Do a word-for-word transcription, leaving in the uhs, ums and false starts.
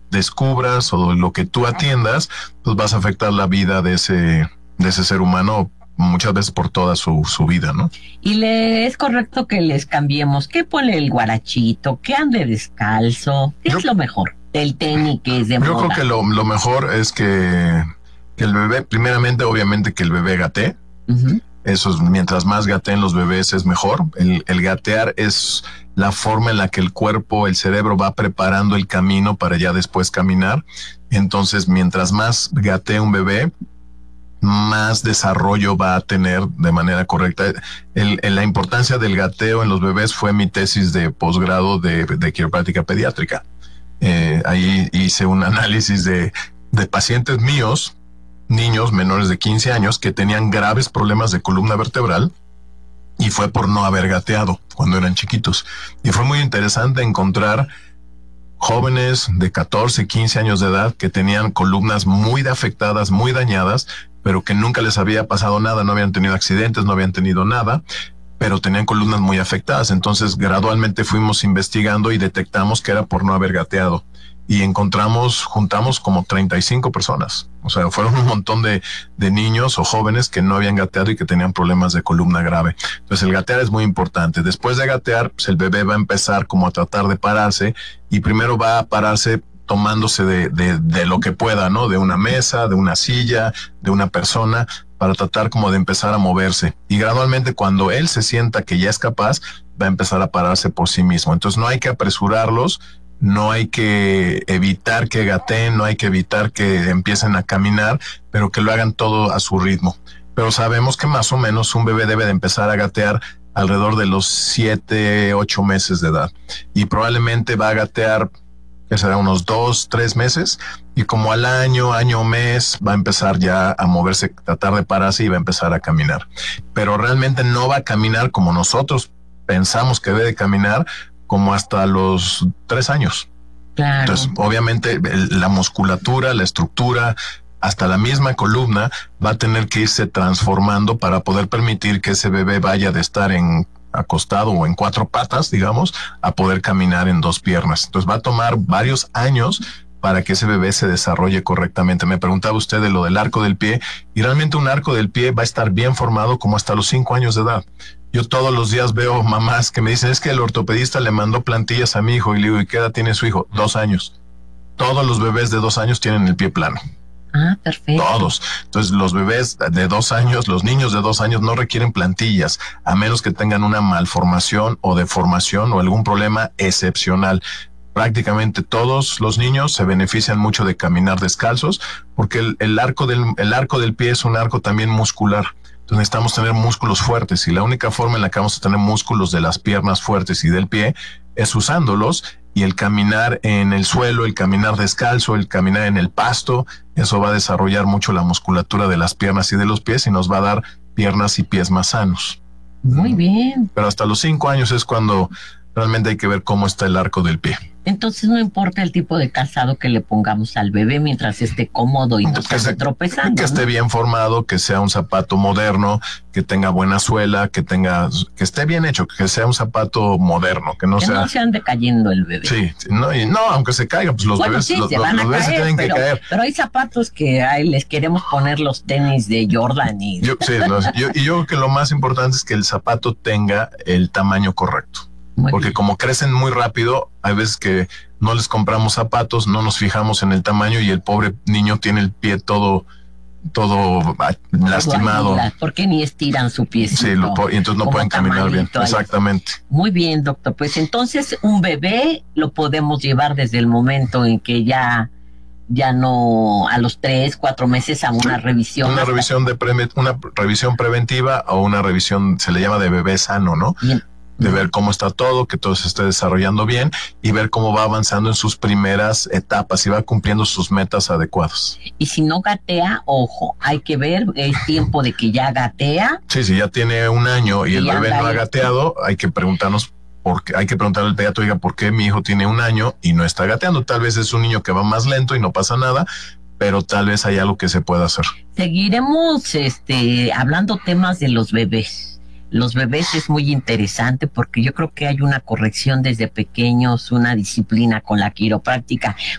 descubras o lo que tú atiendas, pues vas a afectar la vida de ese, de ese ser humano muchas veces por toda su, su vida, ¿no? Y le es correcto que les cambiemos, que ponle el guarachito, que ande descalzo, ¿qué yo, es lo mejor? El tenis que es de yo moda. Yo creo que lo, lo mejor es que, que el bebé, primeramente obviamente que el bebé gatee. Uh-huh. Eso es, mientras más gateen los bebés es mejor. El, el gatear es la forma en la que el cuerpo, el cerebro va preparando el camino para ya después caminar. Entonces, mientras más gatee un bebé, más desarrollo va a tener de manera correcta. El, el, la importancia del gateo en los bebés fue mi tesis de posgrado de, de quiropráctica pediátrica. Eh, ahí hice un análisis de, de pacientes míos, niños menores de quince años, que tenían graves problemas de columna vertebral y fue por no haber gateado cuando eran chiquitos. Y fue muy interesante encontrar jóvenes de catorce, quince años de edad que tenían columnas muy afectadas, muy dañadas, pero que nunca les había pasado nada, no habían tenido accidentes, no habían tenido nada, pero tenían columnas muy afectadas. Entonces gradualmente fuimos investigando y detectamos que era por no haber gateado. Y encontramos, juntamos como treinta y cinco personas. O sea, fueron un montón de, de niños o jóvenes que no habían gateado y que tenían problemas de columna grave. Entonces el gatear es muy importante. Después de gatear, pues el bebé va a empezar como a tratar de pararse y primero va a pararse tomándose de, de, de lo que pueda, ¿no? De una mesa, de una silla, de una persona, para tratar como de empezar a moverse. Y gradualmente cuando él se sienta que ya es capaz, va a empezar a pararse por sí mismo. Entonces no hay que apresurarlos, no hay que evitar que gateen, no hay que evitar que empiecen a caminar, pero que lo hagan todo a su ritmo. Pero sabemos que más o menos un bebé debe de empezar a gatear alrededor de los siete, ocho meses de edad. Y probablemente va a gatear, que será unos dos, tres meses, y como al año, año o mes, va a empezar ya a moverse, tratar de pararse y va a empezar a caminar. Pero realmente no va a caminar como nosotros pensamos que debe de caminar, como hasta los tres años. Claro. Entonces, obviamente, la musculatura, la estructura, hasta la misma columna va a tener que irse transformando para poder permitir que ese bebé vaya de estar en acostado o en cuatro patas, digamos, a poder caminar en dos piernas. Entonces va a tomar varios años para que ese bebé se desarrolle correctamente. Me preguntaba usted de lo del arco del pie, y realmente un arco del pie va a estar bien formado como hasta los cinco años de edad. Yo todos los días veo mamás que me dicen, es que el ortopedista le mandó plantillas a mi hijo, y le digo, ¿y qué edad tiene su hijo? Dos años. Todos los bebés de dos años tienen el pie plano. Ah, perfecto. Todos. Entonces los bebés de dos años, los niños de dos años no requieren plantillas, a menos que tengan una malformación o deformación o algún problema excepcional. Prácticamente todos los niños se benefician mucho de caminar descalzos, porque el, el, arco del, el arco del pie es un arco también muscular. Entonces necesitamos tener músculos fuertes, y la única forma en la que vamos a tener músculos de las piernas fuertes y del pie es usándolos. Y el caminar en el suelo, el caminar descalzo, el caminar en el pasto, eso va a desarrollar mucho la musculatura de las piernas y de los pies y nos va a dar piernas y pies más sanos. Muy bien. Pero hasta los cinco años es cuando realmente hay que ver cómo está el arco del pie. Entonces no importa el tipo de calzado que le pongamos al bebé mientras esté cómodo y no que esté tropezando. Que esté, ¿no?, bien formado, que sea un zapato moderno, que tenga buena suela, que tenga, que esté bien hecho, que sea un zapato moderno, que no que sea. no se ande cayendo el bebé. Sí, no, y no, aunque se caiga, pues los bueno, bebés, sí, los, se los, van los a bebés caer, se tienen pero, que caer. Pero hay zapatos que ay, les queremos poner los tenis de Jordan y. Yo, sí, no, yo, y yo creo que lo más importante es que el zapato tenga el tamaño correcto. Muy Porque bien. Como crecen muy rápido, hay veces que no les compramos zapatos, no nos fijamos en el tamaño y el pobre niño tiene el pie todo, todo lastimado. Porque ni estiran su piecito. Sí, lo, y entonces no pueden caminar bien. Ahí. Exactamente. Muy bien, doctor. Pues entonces un bebé lo podemos llevar desde el momento en que ya, ya no, a los tres, cuatro meses a una sí, revisión. Una hasta... revisión de pre, una revisión preventiva o una revisión, se le llama de bebé sano, ¿no? Bien. De ver cómo está todo, que todo se esté desarrollando bien y ver cómo va avanzando en sus primeras etapas y va cumpliendo sus metas adecuadas. Y si no gatea, ojo, hay que ver, es tiempo de que ya gatea. Sí, si ya tiene un año y, y el bebé no ha gateado, hay que preguntarnos, porque hay que preguntarle al pediatra, oiga, ¿por qué mi hijo tiene un año y no está gateando? Tal vez es un niño que va más lento y no pasa nada, pero tal vez hay algo que se pueda hacer. Seguiremos este, hablando temas de los bebés. Los bebés es muy interesante porque yo creo que hay una corrección desde pequeños, una disciplina con la quiropráctica